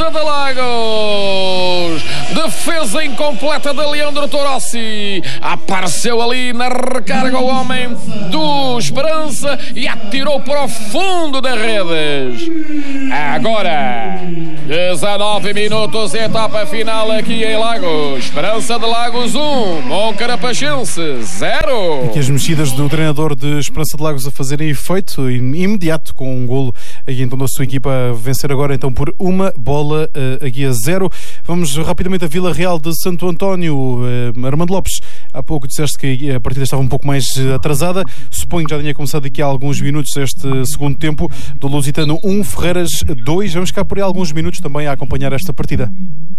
Esperança de Lagos. Defesa incompleta de Leandro Torossi. Apareceu ali na recarga o homem do Esperança e atirou para o fundo das redes. Agora 19 minutos, etapa final aqui em Lagos. Esperança de Lagos 1, Moncarapachense 0. Aqui as mexidas do treinador de Esperança de Lagos a fazerem efeito imediato, com um golo aí então da sua equipa a vencer agora então por 1-0. Vamos rapidamente a Vila Real de Santo António. Armando Lopes, há pouco disseste que a partida estava um pouco mais atrasada. Suponho que já tinha começado aqui há alguns minutos este segundo tempo. Do Lusitano 1, Ferreiras 2. Vamos ficar por aí alguns minutos também a acompanhar esta partida.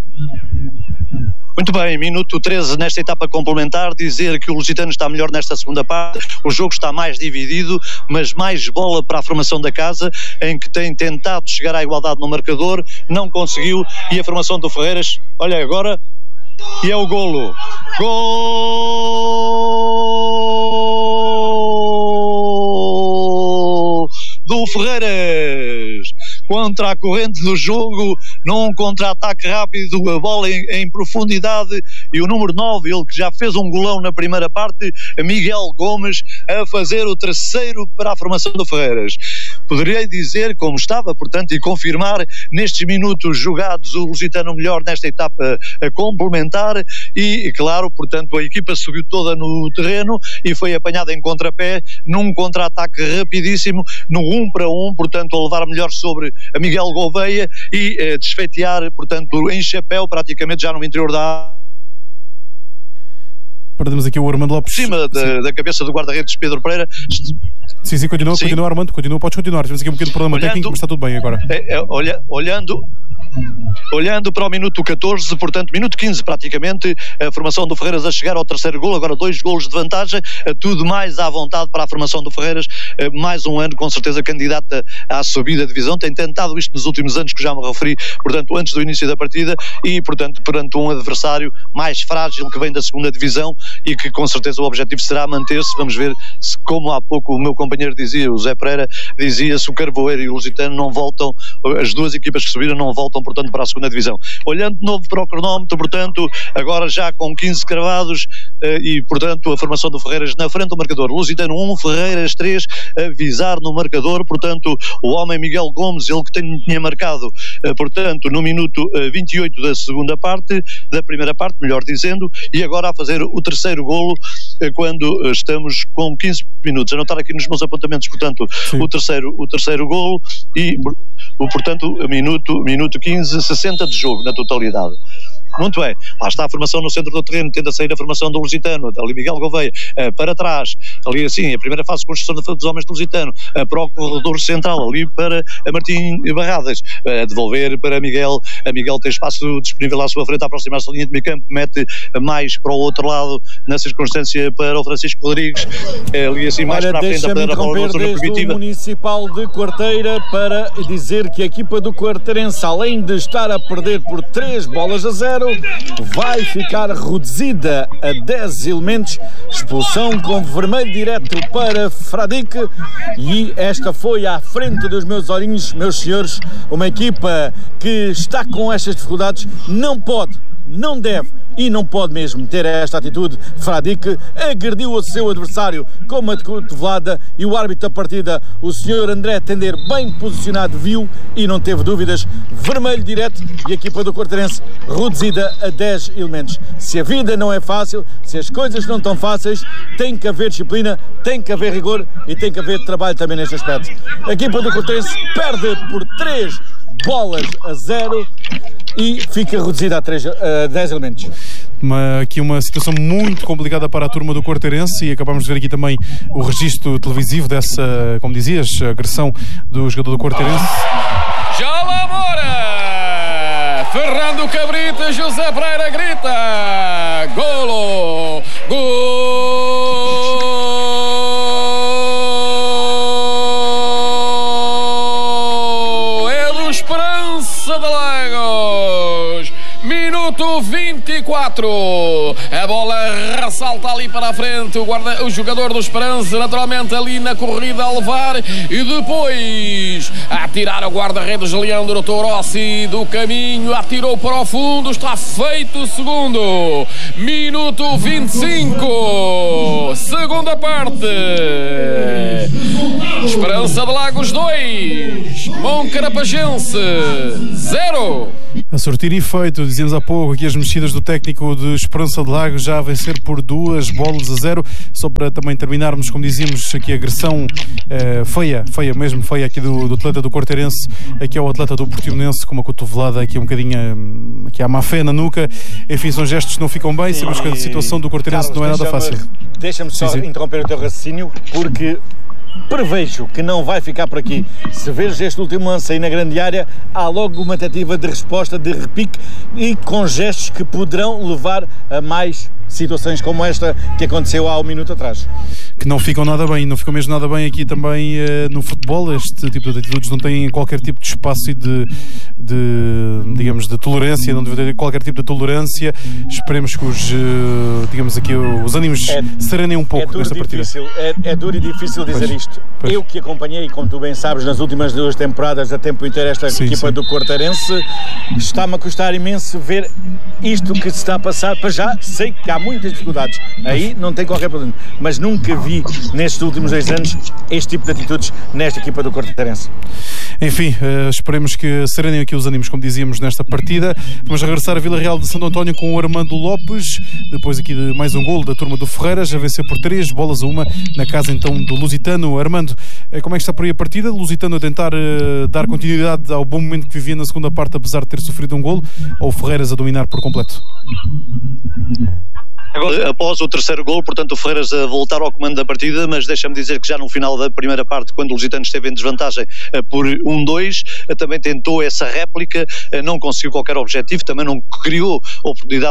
Muito bem, minuto 13 nesta etapa complementar. Dizer que o Lusitano está melhor nesta segunda parte. O jogo está mais dividido, mas mais bola para a formação da casa, em que tem tentado chegar à igualdade no marcador, não conseguiu, e a formação do Ferreiras, olha agora, e é o golo. Gol do Ferreiras contra a corrente do jogo, num contra-ataque rápido, a bola em profundidade, e o número 9, ele que já fez um golão na primeira parte, Miguel Gomes, a fazer o terceiro para a formação do Ferreiras. Poderia dizer, como estava, portanto, e confirmar, nestes minutos jogados, o Lusitano melhor nesta etapa a complementar, e claro, portanto, a equipa subiu toda no terreno e foi apanhada em contrapé, num contra-ataque rapidíssimo, no 1-1, portanto, a levar melhor sobre a Miguel Gouveia e desfeitear, portanto, em chapéu, praticamente já no interior da área. Perdemos aqui o Armando Lopes. Por cima da cabeça do guarda-redes Pedro Pereira. Sim, continua Armando, podes continuar. Temos aqui um pequeno problema técnico, mas está tudo bem agora. Olhando para o minuto 14, portanto, minuto 15 praticamente, a formação do Ferreiras a chegar ao terceiro golo, agora 2 golos de vantagem, tudo mais à vontade para a formação do Ferreiras, mais um ano com certeza candidata à subida de divisão, tem tentado isto nos últimos anos, que já me referi, portanto, antes do início da partida, e portanto, perante um adversário mais frágil que vem da segunda divisão, e que com certeza o objetivo será manter-se. Vamos ver se, como há pouco o meu companheiro dizia, o Zé Pereira dizia, se o Carvoeiro e o Lusitano não voltam, as duas equipas que subiram não voltam, portanto, para a segunda divisão. Olhando de novo para o cronómetro, portanto, agora já com 15 cravados, e portanto a formação do Ferreiras na frente do marcador. Lusitano 1, Ferreiras 3, a visar no marcador, portanto, o homem Miguel Gomes, ele que tinha marcado, portanto, no minuto 28 da segunda parte, da primeira parte, melhor dizendo, e agora a fazer o terceiro golo, quando estamos com 15 minutos. Anotar aqui nos meus apontamentos, portanto, o terceiro golo, e portanto, minuto 15, 60 de jogo na totalidade. Muito bem, lá está a formação no centro do terreno, tende a sair a formação do Lusitano, ali Miguel Gouveia, para trás, ali assim, a primeira fase de construção dos homens do Lusitano, para o corredor central, ali para a Martim Barradas, a devolver para Miguel, a Miguel tem espaço disponível à sua frente, a aproximar-se da linha de meio campo, mete mais para o outro lado, na circunstância para o Francisco Rodrigues, ali assim mais para a frente, a dar a bola na zona primitiva. O Municipal de Quarteira para dizer que a equipa do Quarteirense, além de estar a perder por 3-0, vai ficar reduzida a 10 elementos, expulsão com vermelho direto para Fradique, e esta foi à frente dos meus olhinhos, meus senhores, uma equipa que está com estas dificuldades, não pode, não deve e não pode mesmo ter esta atitude. Fradique agrediu o seu adversário com uma cotovelada, e o árbitro da partida, o senhor André Tender, bem posicionado, viu e não teve dúvidas, vermelho direto, e a equipa do Quarteirense reduzida a 10 elementos. Se a vida não é fácil, se as coisas não estão fáceis, tem que haver disciplina, tem que haver rigor e tem que haver trabalho também neste aspecto. A equipa do Quarteirense perde por 3-0 e fica reduzida a 10 elementos. Aqui uma situação muito complicada para a turma do Quarteirense, e acabamos de ver aqui também o registro televisivo dessa, como dizias, agressão do jogador do Quarteirense. Já lá mora! Fernando Cabrita, José Pereira grita! Golo! Gol! É do Esperança de Lagos! Minuto 24 34. A bola ressalta ali para a frente. O jogador do Esperança, naturalmente ali na corrida a levar. E depois a tirar o guarda-redes Leandro Torossi do caminho. Atirou para o fundo. Está feito o segundo. Minuto 25. Segunda parte. Esperança de Lagos 2. Moncarapagense 0. A sortir efeito, dizíamos há pouco aqui as mexidas do técnico de Esperança de Lagos, já a vencer por 2-0. Só para também terminarmos, como dizíamos, aqui a agressão feia aqui do atleta do Quarteirense, aqui ao atleta do Portimonense, com uma cotovelada aqui um bocadinho aqui à má fé na nuca. Enfim, são gestos que não ficam bem, sabemos que a situação do Quarteirense não é nada fácil. Deixa-me só interromper o teu raciocínio, porque prevejo que não vai ficar por aqui. Se veres este último lance aí na grande área, há logo uma tentativa de resposta, de repique e com gestos que poderão levar a mais situações como esta que aconteceu há um minuto atrás. Que não ficam nada bem, não ficam mesmo nada bem aqui também no futebol. Este tipo de atitudes não têm qualquer tipo de espaço e digamos, de tolerância, não deve ter qualquer tipo de tolerância. Esperemos que os ânimos serenem um pouco nesta partida. É duro e difícil dizer isto. Eu que acompanhei, como tu bem sabes, nas últimas 2 temporadas a tempo inteiro esta equipa do Quarteirense, está-me a custar imenso ver isto que se está a passar. Para já sei que há muitas dificuldades, aí não tem qualquer problema, mas nunca vi nestes últimos 2 anos este tipo de atitudes nesta equipa do Quarteirense. Enfim, esperemos que serenem aqui os ânimos, como dizíamos, nesta partida. Vamos regressar a Vila Real de Santo António com o Armando Lopes, depois aqui de mais um golo da turma do Ferreiras, a vencer por 3-1 na casa então do Lusitano. Armando, como é que está por aí a partida? O Lusitano a tentar dar continuidade ao bom momento que vivia na segunda parte, apesar de ter sofrido um golo, ou o Ferreiras a dominar por completo? Agora, após o terceiro gol, portanto o Ferreiras a voltar ao comando da partida, mas deixa-me dizer que já no final da primeira parte, quando o Lusitano esteve em desvantagem por 1-2, também tentou essa réplica, não conseguiu qualquer objetivo, também não criou oportunidade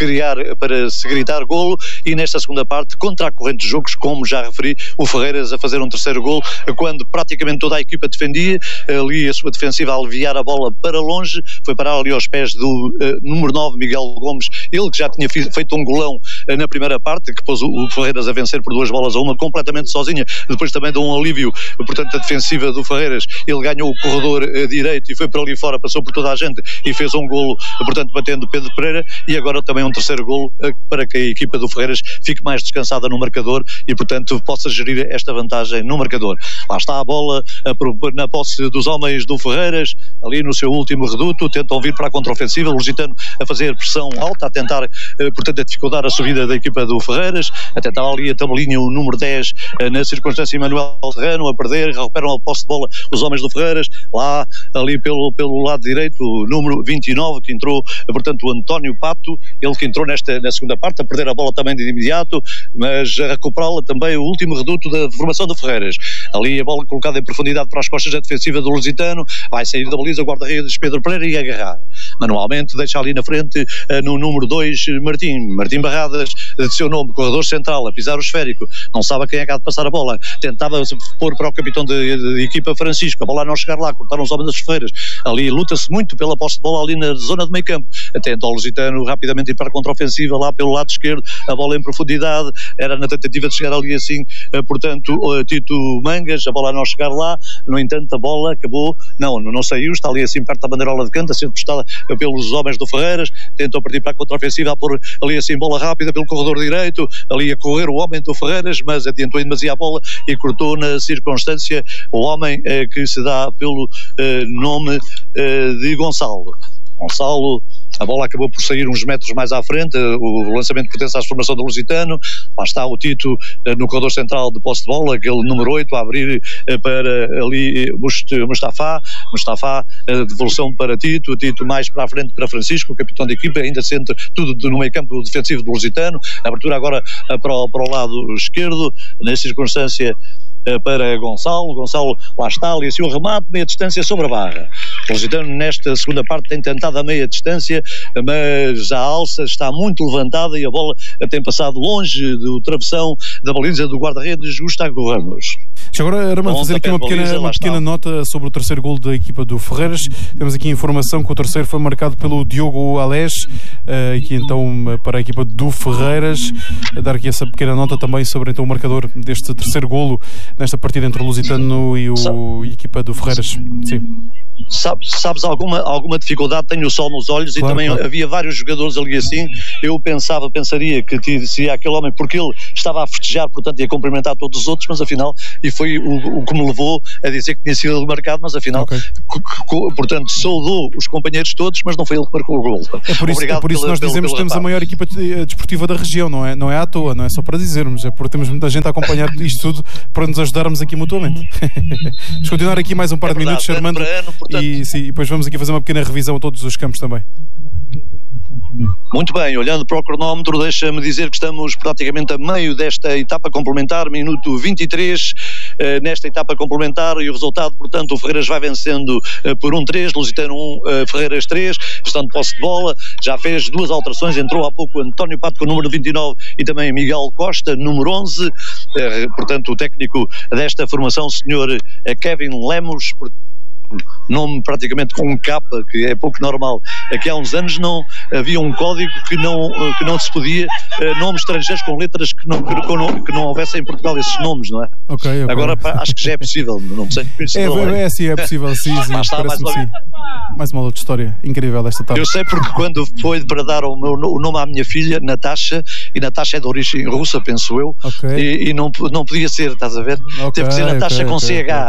para se gritar golo, e nesta segunda parte, contra a corrente de jogos, como já referi, o Ferreiras a fazer um terceiro gol, quando praticamente toda a equipa defendia, ali a sua defensiva a aliviar a bola para longe, foi parar ali aos pés do número 9, Miguel Gomes, ele que já tinha feito um golão na primeira parte, que pôs o Ferreiras a vencer por 2-1, completamente sozinha, depois também deu um alívio, portanto a defensiva do Ferreiras, ele ganhou o corredor direito e foi para ali fora, passou por toda a gente e fez um golo, portanto batendo Pedro Pereira, e agora também um terceiro golo para que a equipa do Ferreiras fique mais descansada no marcador e portanto possa gerir esta vantagem no marcador. Lá está a bola na posse dos homens do Ferreiras, ali no seu último reduto, tentam vir para a contraofensiva, o Lusitano a fazer pressão alta, a tentar portanto a dificultar a subida da equipa do Ferreiras, até estava ali a tabelinha o número 10 na circunstância Emanuel Serrano a perder, recuperam a posse de bola os homens do Ferreiras, lá ali pelo lado direito o número 29 que entrou, portanto o António Pato, ele que entrou na segunda parte a perder a bola também de imediato, mas a recuperá-la também o último reduto da formação do Ferreiras, ali a bola colocada em profundidade para as costas da defensiva do Lusitano, vai sair da baliza o guarda-redes Pedro Pereira e agarrar manualmente, deixa ali na frente no número 2 Martim Barradas, de seu nome, corredor central, a pisar o esférico, não sabe a quem é que há de passar a bola, tentava pôr para o capitão de equipa Francisco, a bola a não chegar lá, cortaram os homens das Ferreiras, ali luta-se muito pela posse de bola ali na zona de meio campo, tenta o Lusitano rapidamente ir para a contraofensiva lá pelo lado esquerdo, a bola em profundidade, era na tentativa de chegar ali assim, portanto Tito Mangas, a bola a não chegar lá, no entanto a bola acabou, não saiu, está ali assim perto da bandeirola de canto, a ser postada pelos homens do Ferreiras, tentou partir para a contraofensiva, a pôr ali assim bola rápida pelo corredor direito, ali a correr o homem do Ferreiras, mas adiantou em demasia a bola e cortou na circunstância o homem que se dá pelo nome de Gonçalo, a bola acabou por sair uns metros mais à frente, o lançamento pertence à formação do Lusitano, lá está o Tito no corredor central de posse de bola, aquele número 8 a abrir para ali Mustafa, devolução para Tito mais para a frente para Francisco, o capitão da equipa, ainda sente tudo no meio campo defensivo do Lusitano, abertura agora para o lado esquerdo, na circunstância para Gonçalo, lá está ali assim o remate, meia distância sobre a barra, O Lusitano nesta segunda parte tem tentado a meia distância, mas a alça está muito levantada e a bola tem passado longe do travessão da baliza do guarda-redes Gustavo Ramos. Agora, Armando, fazer aqui uma pequena nota sobre o terceiro golo da equipa do Ferreiras. Temos aqui informação que o terceiro foi marcado pelo Diogo Alés, aqui então para a equipa do Ferreiras. Dar aqui essa pequena nota também sobre então o marcador deste terceiro golo nesta partida entre o Lusitano e a equipa do Ferreiras. Sim. Sabes alguma dificuldade? Tenho o sol nos olhos, claro, e também claro. Havia vários jogadores ali assim. Eu pensaria que seria aquele homem, porque ele estava a festejar, portanto ia cumprimentar todos os outros, mas afinal, e foi o que me levou a dizer que tinha sido ele marcado, mas afinal, portanto saudou os companheiros todos, mas não foi ele que marcou o gol. É por isso que nós dizemos que temos a maior equipa desportiva da região, não é à toa, não é só para dizermos, é porque temos muita gente a acompanhar isto tudo para nos ajudarmos aqui mutuamente. Vamos continuar aqui mais um par de minutos, Armando. E depois vamos aqui fazer uma pequena revisão a todos os campos também. Muito bem, olhando para o cronómetro, deixa-me dizer que estamos praticamente a meio desta etapa complementar, minuto 23, nesta etapa complementar, e o resultado, portanto, o Ferreiras vai vencendo por 1-3, Lusitano 1, Ferreiras 3, estando de posse de bola, já fez 2 alterações, entrou há pouco António Pato com o número 29 e também Miguel Costa, número 11, portanto, o técnico desta formação, o senhor Kevin Lemos, nome praticamente com um capa, que é pouco normal. Aqui há uns anos não havia um código que não se podia, nomes estrangeiros com letras que não houvesse em Portugal esses nomes, não é? Okay. Agora acho que já é possível, não sei. É possível, sim. Mais uma outra história incrível desta tarde. Eu sei porque quando foi para dar o nome à minha filha, Natasha, e Natasha é de origem russa, penso eu, e não podia ser, estás a ver? Teve que ser Natasha com CH.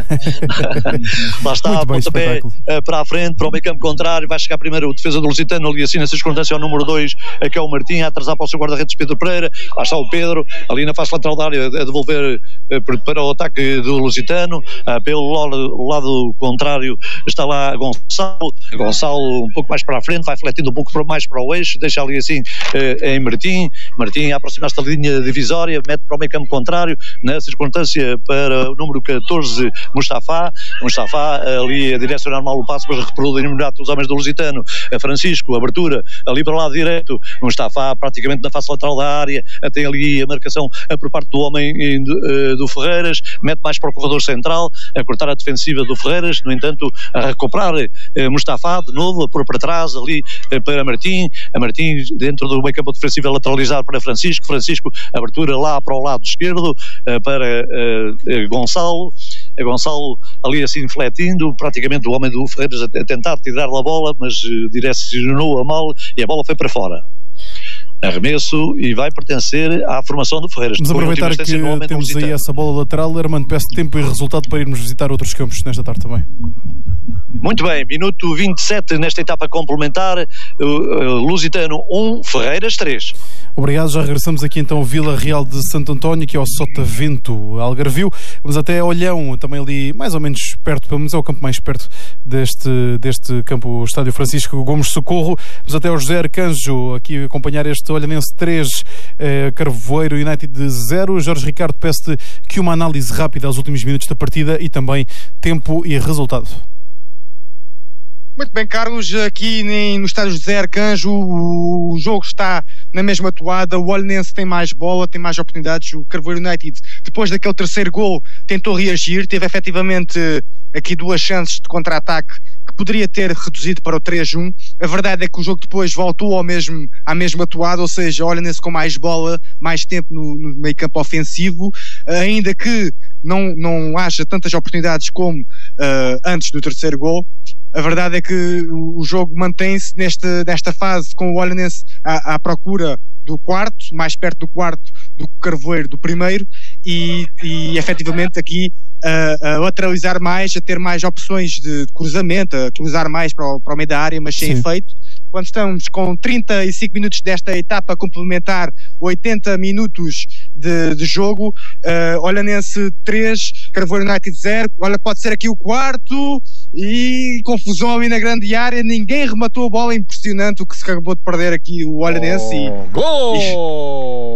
Lá está, pontapé para a frente, para o meio campo contrário, vai chegar primeiro o defesa do Lusitano, ali assim na circunstância ao número 2, que é o Martim, a atrasar para o seu guarda-redes Pedro Pereira, lá está o Pedro, ali na face lateral da área, a devolver para o ataque do Lusitano, pelo lado contrário está lá Gonçalo um pouco mais para a frente, vai fletendo um pouco mais para o eixo, deixa ali assim em Martim a aproximar-se da linha divisória, mete para o meio campo contrário, na circunstância para o número 14, Mustafa ali a direcionar mal o passo, mas reproduz imediato os homens do Lusitano, Francisco, abertura ali para o lado direito, Mustafa praticamente na face lateral da área, tem ali a marcação por parte do homem do Ferreiras, mete mais para o corredor central, a cortar a defensiva do Ferreiras, no entanto a recuperar Mustafa de novo, a pôr para trás ali para Martim, dentro do meio campo defensivo a lateralizar para Francisco, abertura lá para o lado esquerdo para Gonçalo ali assim fletindo, praticamente o homem do Ferreiras a tentar tirar a bola, mas direcionou a mal e a bola foi para fora. Arremesso e vai pertencer à formação do Ferreiras. Vamos aproveitar que temos aí essa bola lateral. Armando, peço tempo e resultado para irmos visitar outros campos nesta tarde também. Muito bem, minuto 27 nesta etapa complementar, Lusitano 1, Ferreiras 3. Obrigado, já regressamos aqui então ao Vila Real de Santo António, aqui ao Sotavento Algarvio. Vamos até Olhão, também ali mais ou menos perto, pelo menos é o campo mais perto deste campo, o Estádio Francisco Gomes Socorro. Vamos até ao José Arcanjo, aqui acompanhar este Olhanense 3, Carvoeiro United 0. Jorge Ricardo, peço-te que uma análise rápida aos últimos minutos da partida e também tempo e resultado. Muito bem, Carlos, aqui no estádio José Arcanjo o jogo está na mesma toada, o Olhanense tem mais bola, tem mais oportunidades, o Carvoeiro United, depois daquele terceiro gol, tentou reagir, teve efetivamente aqui 2 chances de contra-ataque que poderia ter reduzido para o 3-1. A verdade é que o jogo depois voltou à mesma toada, ou seja, o Olhanense com mais bola, mais tempo no meio campo ofensivo, ainda que não haja tantas oportunidades como antes do terceiro gol. A verdade é que o jogo mantém-se nesta fase com o Olhanense à procura do quarto, mais perto do quarto do Carvoeiro do primeiro, e efetivamente aqui a lateralizar mais, a ter mais opções de cruzamento, a cruzar mais para o meio da área, mas sem efeito. Quando estamos com 35 minutos desta etapa complementar, 80 minutos de jogo, Olhanense 3, Carvoeiro United 0, olha, pode ser aqui o quarto, e confusão ali na grande área, ninguém rematou a bola, impressionante o que se acabou de perder aqui o Olhanense. Gol!